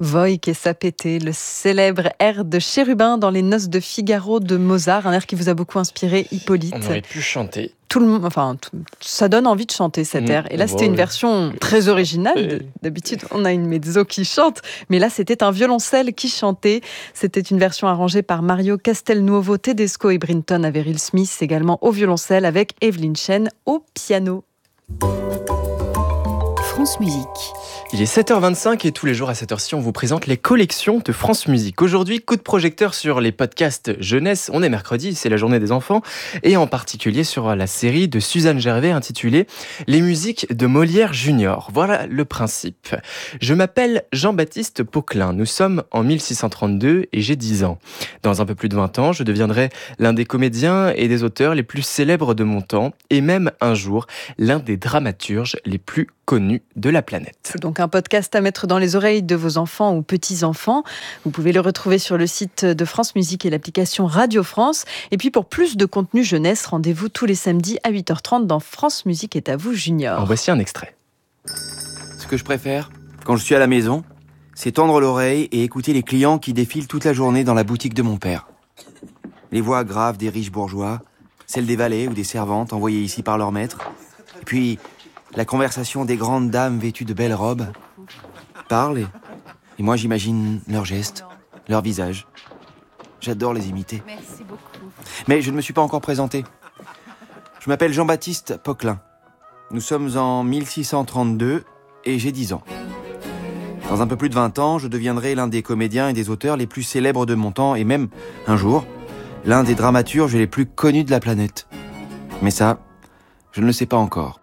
Voig et Sapete, le célèbre air de Chérubin dans les Noces de Figaro de Mozart, un air qui vous a beaucoup inspiré, Hippolyte. On aurait pu chanter. Ça donne envie de chanter cet air. Et là, c'était une version très originale. D'habitude, on a une mezzo qui chante, mais là, c'était un violoncelle qui chantait. C'était une version arrangée par Mario Castelnuovo Tedesco et Brinton Averill Smith, également au violoncelle, avec Evelyn Chen au piano. France Musique. Il est 7h25 et tous les jours à cette heure-ci, on vous présente les collections de France Musique. Aujourd'hui, coup de projecteur sur les podcasts jeunesse. On est mercredi, c'est la journée des enfants. Et en particulier sur la série de Suzanne Gervais intitulée « Les musiques de Molière Junior ». Voilà le principe. Je m'appelle Jean-Baptiste Poquelin. Nous sommes en 1632 et j'ai 10 ans. Dans un peu plus de 20 ans, je deviendrai l'un des comédiens et des auteurs les plus célèbres de mon temps. Et même un jour, l'un des dramaturges les plus connus de la planète. C'est donc un podcast à mettre dans les oreilles de vos enfants ou petits-enfants. Vous pouvez le retrouver sur le site de France Musique et l'application Radio France. Et puis pour plus de contenu jeunesse, rendez-vous tous les samedis à 8h30 dans France Musique est à vous Junior. En voici un extrait. Ce que je préfère, quand je suis à la maison, c'est tendre l'oreille et écouter les clients qui défilent toute la journée dans la boutique de mon père. Les voix graves des riches bourgeois, celles des valets ou des servantes envoyées ici par leur maître. Et puis, la conversation des grandes dames vêtues de belles robes parle et moi j'imagine leurs gestes, leurs visages. J'adore les imiter. Merci beaucoup. Mais je ne me suis pas encore présenté. Je m'appelle Jean-Baptiste Poquelin. Nous sommes en 1632 et j'ai 10 ans. Dans un peu plus de 20 ans, je deviendrai l'un des comédiens et des auteurs les plus célèbres de mon temps et même, un jour, l'un des dramaturges les plus connus de la planète. Mais ça, je ne le sais pas encore.